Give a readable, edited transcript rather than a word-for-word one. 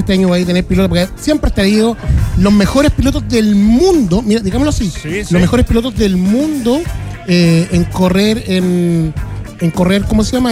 este año vais a tener pilotos, porque siempre te digo, los mejores pilotos del mundo, mira, digámoslo así, los mejores pilotos del mundo en correr, ¿cómo se llama?